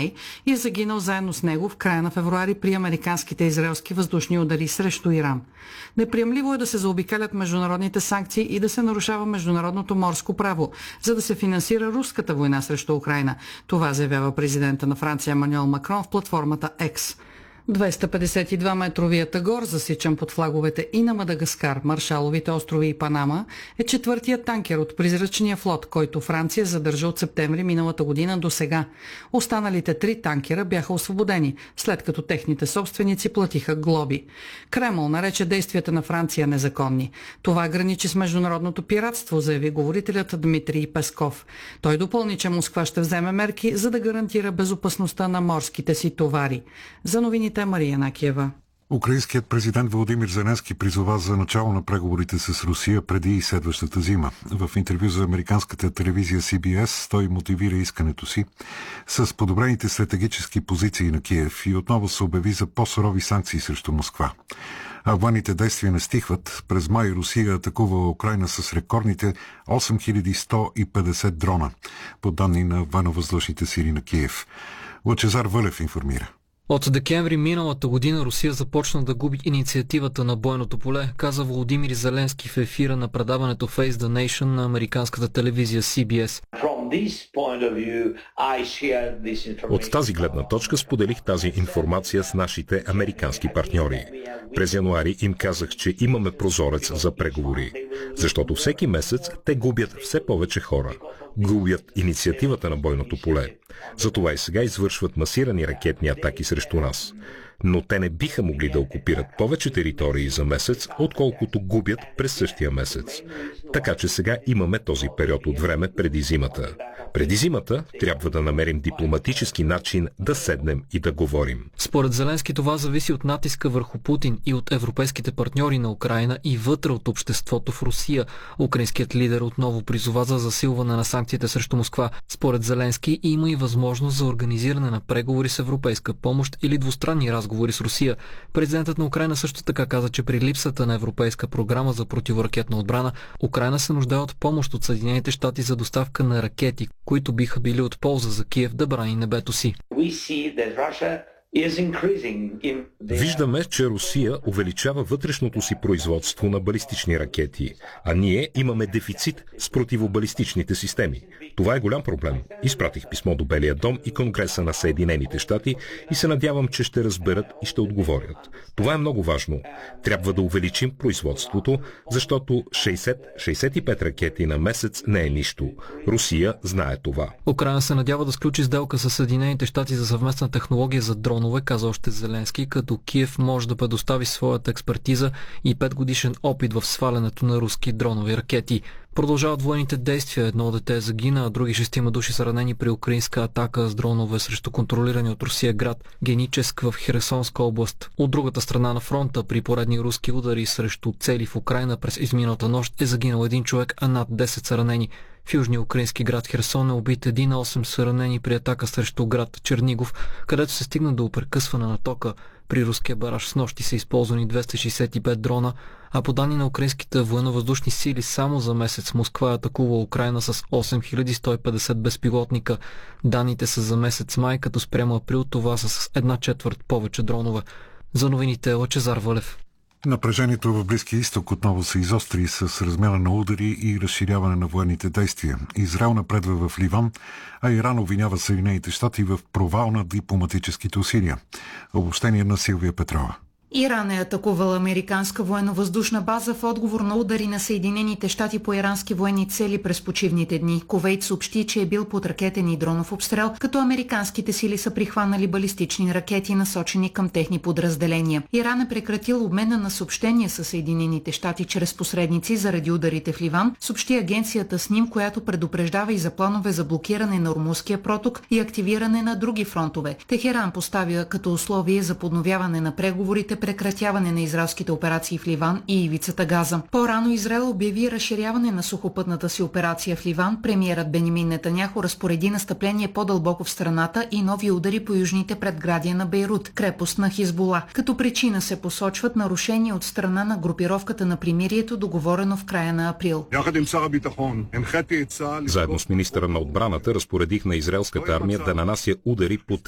Хаминей и е загинал заедно с него в края на февруари при американските и израелски въздушни удари срещу Иран. Неприемливо е да се заобикалят международните санкции и да се нарушава международното морско право, за да се финансира руската война срещу Украйна. Това заявява президента на Франция Емануел Макрон в платформата X. 252-метровият Тагор, засичан под флаговете и на Мадагаскар, Маршаловите острови и Панама, е четвъртият танкер от призрачния флот, който Франция задържа от септември миналата година до сега. Останалите 3 танкера бяха освободени, след като техните собственици платиха глоби. Кремъл нарече действията на Франция незаконни. Това граничи с международното пиратство, заяви говорителят Дмитрий Песков. Той допълни, че Москва ще вземе мерки, за да гарантира безопасността на морските си товари. За новините Мария Накиева. Украинският президент Володимир Зеленски призова за начало на преговорите с Русия преди следващата зима. В интервю за американската телевизия CBS той мотивира искането си с подобрените стратегически позиции на Киев и отново се обяви за по-сурови санкции срещу Москва. А военните действия не стихват. През май Русия атакува Украйна с рекордните 8150 дрона, по данни на военновъздушните сили на Киев. Лъчезар Вълев информира. От декември миналата година Русия започна да губи инициативата на бойното поле, каза Володимир Зеленски в ефира на предаването Face the Nation на американската телевизия CBS. От тази гледна точка споделих тази информация с нашите американски партньори. През януари им казах, че имаме прозорец за преговори, защото всеки месец те губят все повече хора. Губят инициативата на бойното поле. Затова и сега извършват масирани ракетни атаки срещу нас. Но те не биха могли да окупират повече територии за месец, отколкото губят през същия месец. Така че сега имаме този период от време преди зимата. Преди зимата трябва да намерим дипломатически начин да седнем и да говорим. Според Зеленски това зависи от натиска върху Путин и от европейските партньори на Украйна и вътре от обществото в Русия. Украинският лидер отново призова за засилване на санкциите срещу Москва. Според Зеленски има и възможност за организиране на преговори с европейска помощ или двустранни разговори с Русия. Президентът на Украйна също така каза, че при липсата на европейска програма за противоракетна отбрана, Украйна се нуждае от помощ от Съединените щати за доставка на ракети, които биха били от полза за Киев да брани небето си. Виждаме, че Русия увеличава вътрешното си производство на балистични ракети, а ние имаме дефицит с противобалистичните системи. Това е голям проблем. Изпратих писмо до Белия дом и Конгреса на Съединените щати и се надявам, че ще разберат и ще отговорят. Това е много важно. Трябва да увеличим производството, защото 60-65 ракети на месец не е нищо. Русия знае това. Украйна се надява да сключи сделка с Съединените щати за съвместна технология за дронове, каза още Зеленски, като Киев може да предостави своята експертиза и 5-годишен опит в свалянето на руски дронови ракети. Продължават военните действия. Едно дете загина, а други 6 души са ранени при украинска атака с дронове срещу контролирани от Русия град Геническ в Херсонска област. От другата страна на фронта, при поредни руски удари срещу цели в Украйна през изминалата нощ е загинал 1 човек, а над 10 са ранени. В южния украински град Херсон е убит 1, а 8 са ранени при атака срещу град Чернигов, където се стигна до прекъсване на тока. При руския бараж с нощи са използвани 265 дрона, а по данни на украинските военновъздушни сили само за месец Москва е атакува Украйна с 8150 безпилотника. Данните са за месец май, като спрямо април това са с 1/4 повече дронове. За новините Лъчезар Вълев. Напрежението в Близкия изток отново се изостри с размяна на удари и разширяване на военните действия. Израел напредва в Ливан, а Иран обвинява Съединените щати в провал на дипломатическите усилия. Обобщение на Силвия Петрова. Иран е атакувала американска военновъздушна база в отговор на удари на Съединените щати по ирански военни цели през почивните дни. Кувейт съобщи, че е бил под ракетен и дронов обстрел, като американските сили са прихванали балистични ракети, насочени към техни подразделения. Иран е прекратил обмена на съобщения с Съединените щати чрез посредници заради ударите в Ливан, съобщи агенцията СНИМ, която предупреждава и за планове за блокиране на Ормузския проток и активиране на други фронтове. Техеран поставя като условие за подновяване на преговорите прекратяване на израелските операции в Ливан и ивицата Газа. По-рано Израел обяви разширяване на сухопътната си операция в Ливан. Премиерът Бенямин Нетаняху разпореди настъпление по-дълбоко в страната и нови удари по южните предградия на Бейрут, крепост на Хизбула. Като причина се посочват нарушения от страна на групировката на примирието, договорено в края на април. Заедно с министъра на отбраната разпоредих на израелската армия да нанася удари по